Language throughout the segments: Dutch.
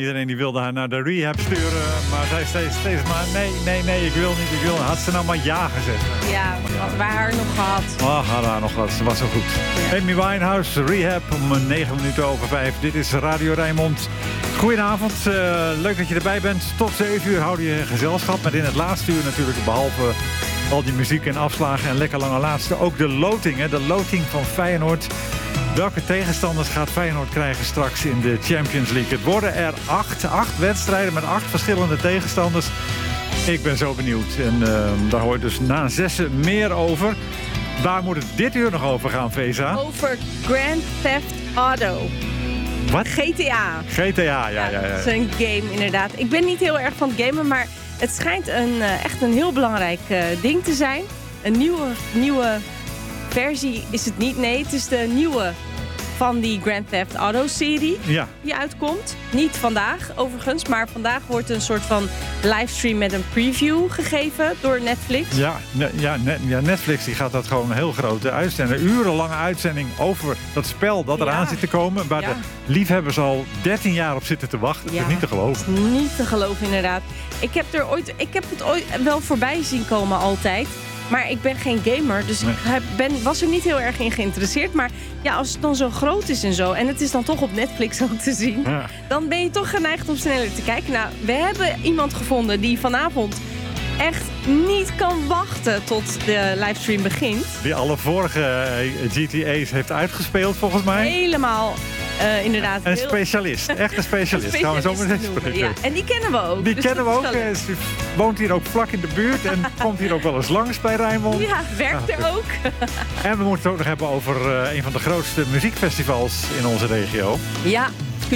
iedereen die wilde haar naar de rehab sturen. Maar zij steeds maar nee, ik wil niet. Had ze nou maar ja gezegd. Ja, hadden wij haar nog gehad. Hadden we haar nog gehad. Ze was zo goed. Ja. Amy Winehouse, Rehab, om 9 minuten over 5. Dit is Radio Rijnmond. Goedenavond, leuk dat je erbij bent. Tot 7 uur houden je gezelschap. Met in het laatste uur natuurlijk, behalve al die muziek en afslagen en lekker lange laatste, ook de loting. Hè? De loting van Feyenoord. Welke tegenstanders gaat Feyenoord krijgen straks in de Champions League? Het worden er 8 wedstrijden met 8 verschillende tegenstanders. Ik ben zo benieuwd. En daar hoor je dus na 6 meer over. Waar moet het dit uur nog over gaan, Veza? Over Grand Theft Auto. Wat? GTA. GTA, ja. Dat is een game, inderdaad. Ik ben niet heel erg van het gamen, maar het schijnt echt een heel belangrijk ding te zijn. Een nieuwe versie is het niet. Nee, het is de nieuwe van die Grand Theft Auto-serie die uitkomt. Niet vandaag, overigens, maar vandaag wordt een soort van livestream met een preview gegeven door Netflix. Ja, Netflix die gaat dat gewoon een heel grote uitzenden. Een urenlange uitzending over dat spel dat eraan zit te komen. Waar de liefhebbers al 13 jaar op zitten te wachten. Dat is niet te geloven. Dat is niet te geloven, inderdaad. Ik heb het ooit wel voorbij zien komen altijd. Maar ik ben geen gamer, dus ik was er niet heel erg in geïnteresseerd. Maar ja, als het dan zo groot is en zo, en het is dan toch op Netflix ook te zien, dan ben je toch geneigd om sneller te kijken. Nou, we hebben iemand gevonden die vanavond echt niet kan wachten tot de livestream begint. Die alle vorige GTA's heeft uitgespeeld, volgens mij. Helemaal, inderdaad. Een specialist, echt een specialist. Gaan we zo meteen spreken. Ja, en die kennen we ook. Die kennen we ook. Ze woont hier ook vlak in de buurt en komt hier ook wel eens langs bij Rijnmond. Ja, werkt er ook. En we moeten het ook nog hebben over een van de grootste muziekfestivals in onze regio. Ja,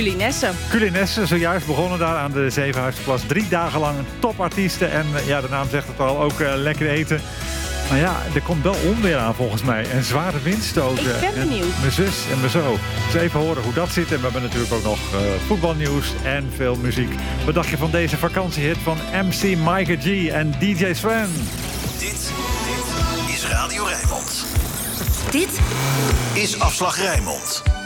Culinesse, zojuist begonnen daar aan de Zevenhuizenplas. 3 dagen lang topartiesten en de naam zegt het al, ook lekker eten. Maar ja, er komt wel onweer aan volgens mij. En zware windstoten. Ik ben benieuwd. Mijn zus en mijn zo. Dus even horen hoe dat zit. En we hebben natuurlijk ook nog voetbalnieuws en veel muziek. Wat dacht je van deze vakantiehit van MC Micah G en DJ Sven? Dit is Radio Rijnmond. Dit is Afslag Rijnmond.